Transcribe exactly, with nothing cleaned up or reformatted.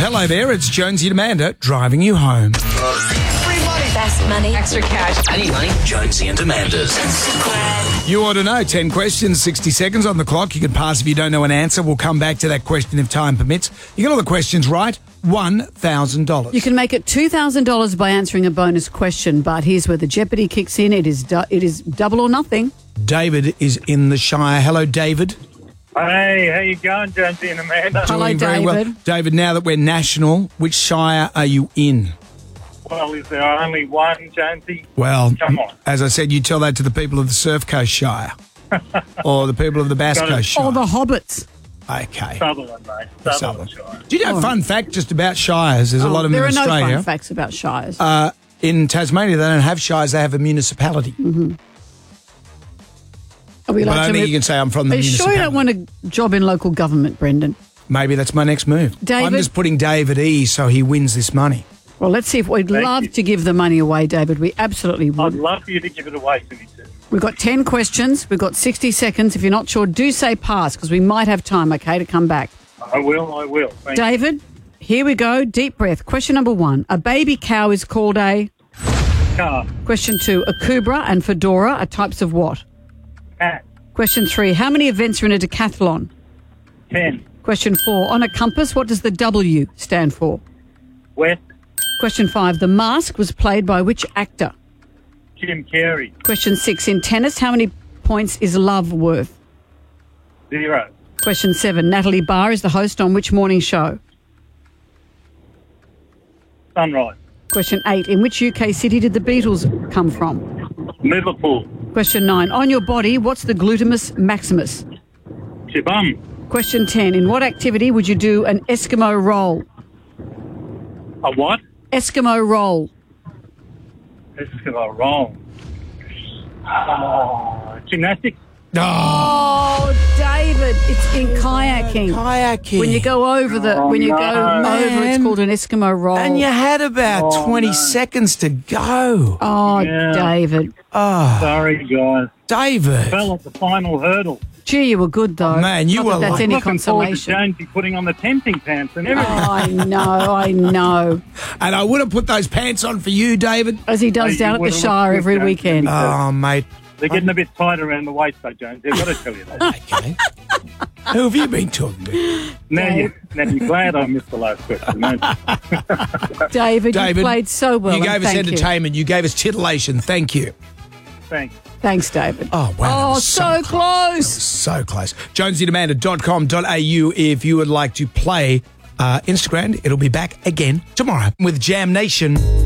hello there. It's Jonesy and Amanda driving you home. Free money. Best money. Extra cash. I need money. Jonesy and Amanda's. You ought to know. ten questions, sixty seconds on the clock. You can pass if you don't know an answer. We'll come back to that question if time permits. You get all the questions right, one thousand dollars. You can make it two thousand dollars by answering a bonus question, but here's where the jeopardy kicks in. It is du- it is double or nothing. David is in the Shire. Hello, David. Hey, how you going, Jonesy and Amanda? Hello, Doing very David. well. David, now that we're national, which Shire are you in? Well, is there only one, Jonesy? Well, Come on. as I said, you tell that to the people of the Surf Coast Shire or the people of the Bass Got it. Coast Shire. Or the hobbits. Okay. Sutherland, mate. Sutherland, Shire. Do you know, fun fact just about Shires, there's a lot of them there in are Australia. no fun facts about shires. Uh, in Tasmania, they don't have shires, they have a municipality. Mm-hmm. Are we But allowed I to don't think move- you can say I'm from the Are you sure you municipality. don't want a job in local government, Brendan? Maybe that's my next move. I'm David? just putting David E so he wins this money. Well, let's see if we'd Thank love you. to give the money away, David. We absolutely I'd would. love for you to give it away to me, too. We've got ten questions. We've got sixty seconds. If you're not sure, do say pass because we might have time, okay, to come back. I will, I will. Thank David, here we go. Deep breath. Question number one. A baby cow is called a... you. Car, Question two. A kubra and fedora are types of what? hat, Question three. How many events are in a decathlon? ten, Question four. On a compass, what does the W stand for? west, Question five. The Mask was played by which actor? Jim Carrey, Question six. In tennis, how many points is love worth? zero, Question seven. Natalie Barr is the host on which morning show? sunrise, Question eight. In which U K city did the Beatles come from? Liverpool, Question nine. On your body, what's the gluteus maximus? Chibum, Question ten. In what activity would you do an Eskimo roll? a what? Eskimo roll. This is going to wrong. Oh, gymnastics, Oh, David, it's in kayaking. Kayaking. When you go over the, when you go no. over, it's Man. called an Eskimo roll. And you had about Oh, twenty no. seconds to go. Oh, Yeah. David. Oh, sorry, guys. David. Fell at the final hurdle. Gee, you were good though. Man, you Not were that that's like- any Looking forward to consolation. Jonesy putting on the tempting pants and everything. Oh, I know, I know. And I would have put those pants on for you, David. As he does Hey, down you at the would've Shire looked every good, Jonesy. weekend. Oh, mate. They're getting a bit tight around the waist, though, Jones. I've got to tell you that. Okay. Who have you been talking to? Now, you, now you're glad I missed the last question, aren't you? David, David, you played so well. You and gave us thank you. entertainment. You. gave us titillation. Thank you. Thanks. Thanks, David. Oh, wow. that Oh, was so close. So close. jonesy and amanda dot com dot a u if you would like to play uh, Instagram. It'll be back again tomorrow with Jam Nation.